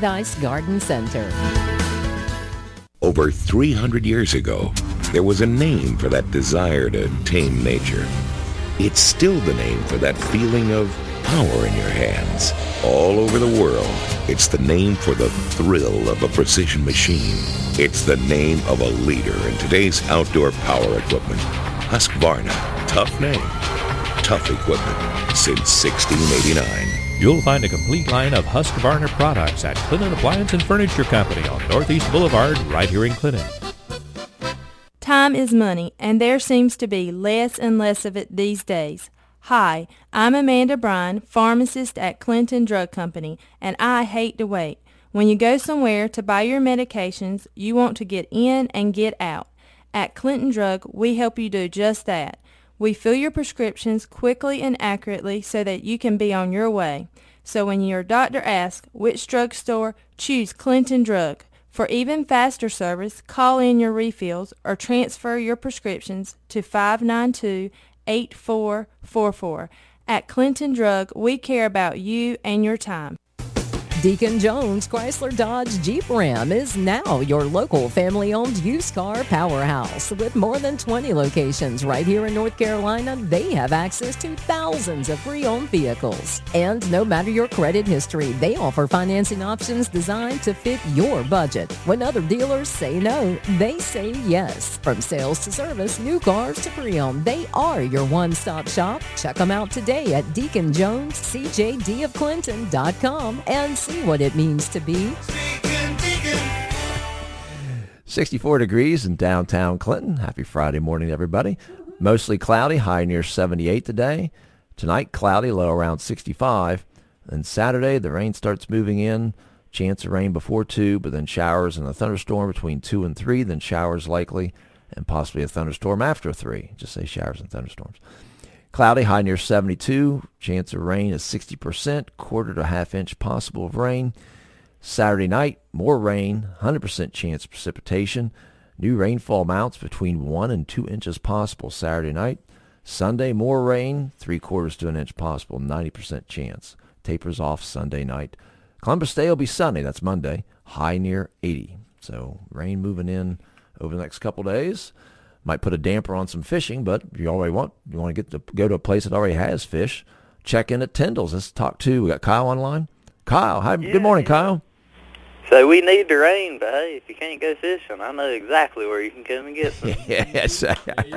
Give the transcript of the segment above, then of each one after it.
Paradise Garden Center. Over 300 years ago, there was a name for that desire to tame nature. It's still the name for that feeling of power in your hands. All over the world, it's the name for the thrill of a precision machine. It's the name of a leader in today's outdoor power equipment. Husqvarna. Tough name. Tough equipment since 1689. You'll find a complete line of Husqvarna products at Clinton Appliance and Furniture Company on Northeast Boulevard, right here in Clinton. Time is money, and there seems to be less and less of it these days. Hi, I'm Amanda Bryan, pharmacist at Clinton Drug Company, and I hate to wait. When you go somewhere to buy your medications, you want to get in and get out. At Clinton Drug, we help you do just that. We fill your prescriptions quickly and accurately so that you can be on your way. So when your doctor asks which drugstore, choose Clinton Drug. For even faster service, call in your refills or transfer your prescriptions to 592-8444. At Clinton Drug, we care about you and your time. Deacon Jones Chrysler Dodge Jeep Ram is now your local family-owned used car powerhouse. With more than 20 locations right here in North Carolina, they have access to thousands of pre-owned vehicles. And no matter your credit history, they offer financing options designed to fit your budget. When other dealers say no, they say yes. From sales to service, new cars to pre-owned, they are your one-stop shop. Check them out today at DeaconJonesCJDofClinton.com and see what it means to be 64 degrees in downtown Clinton. Happy Friday morning, everybody. Mostly cloudy, high near 78 today. Tonight, cloudy, low around 65. Then Saturday, the rain starts moving in. Chance of rain before 2, but then showers and a thunderstorm between 2 and 3. Then showers likely, and possibly a thunderstorm after 3. Just say showers and thunderstorms. Cloudy, high near 72. Chance of rain is 60%, quarter to half inch possible of rain. Saturday night, more rain, 100% chance of precipitation. New rainfall amounts between 1 and 2 inches possible Saturday night. Sunday, more rain, 3/4 to an inch possible, 90% chance. Tapers off Sunday night. Columbus Day will be sunny, that's Monday, high near 80. So rain moving in over the next couple days. Might put a damper on some fishing, but if you want to go to a place that already has fish, check in at Tyndall's. Let's talk to, we got Kyle online. Kyle, hi, yeah, good morning, Kyle. So we need the rain, but hey, if you can't go fishing, I know exactly where you can come and get some. Yes. See,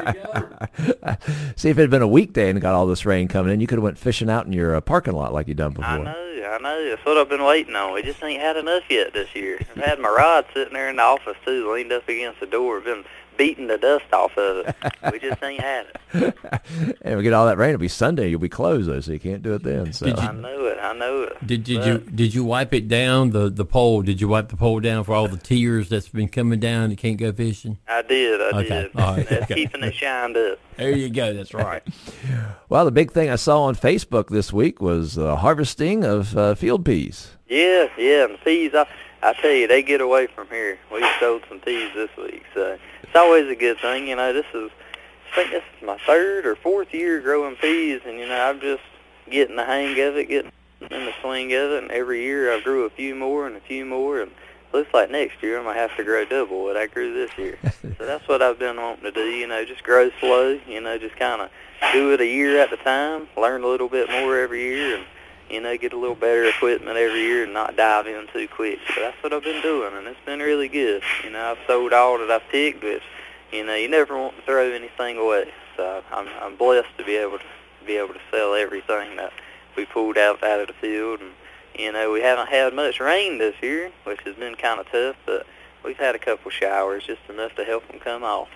if it had been a weekday and got all this rain coming in, you could have went fishing out in your parking lot like you done before. I know. That's what I've been waiting on. We just ain't had enough yet this year. I've had my rod sitting there in the office, too, leaned up against the door. Been beating the dust off of it. We just ain't had it. And we get all that rain. It'll be Sunday. You'll be closed, though, so you can't do it then. So. I know it. Did you wipe it down, the pole? Did you wipe the pole down for all the tears that's been coming down? You can't go fishing? I did. Okay. All right. That's keeping it shined up. There you go. That's right. Well, the big thing I saw on Facebook this week was harvesting of field peas. Yeah, and the peas, I tell you, they get away from here. We sowed some peas this week, so it's always a good thing. You know, I think this is my 3rd or 4th year growing peas, and, you know, I'm just getting the hang of it, getting in the swing of it, and every year I grew a few more, and looks like next year I'm going to have to grow double what I grew this year. So that's what I've been wanting to do, you know, just grow slow, you know, just kind of do it a year at a time, learn a little bit more every year, and, you know, get a little better equipment every year and not dive in too quick. So that's what I've been doing, and it's been really good. You know, I've sold all that I've picked, but, you know, you never want to throw anything away. So I'm blessed to be able to sell everything that we pulled out of the field. And, you know, we haven't had much rain this year, which has been kind of tough, but we've had a couple showers, just enough to help them come off.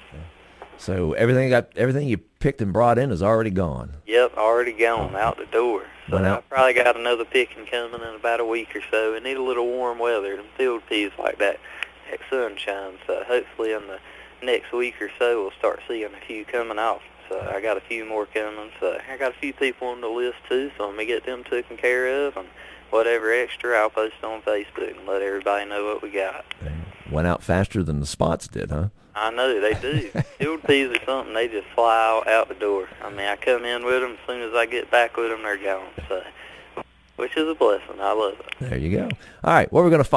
So everything you picked and brought in is already gone. Yep, already gone, out the door. So I've probably got another picking coming in about a week or so. We need a little warm weather. Them field peas like that sunshine. So hopefully in the next week or so we'll start seeing a few coming off. So I got a few more coming. So I got a few people on the list too, so I'm going to get them taken care of. And whatever extra, I'll post on Facebook and let everybody know what we got. Went out faster than the spots did, huh? I know, they do. Field peas are something, they just fly out the door. I mean, I come in with them, as soon as I get back with them, they're gone. So, which is a blessing. I love it. There you go. All right, what we're going to find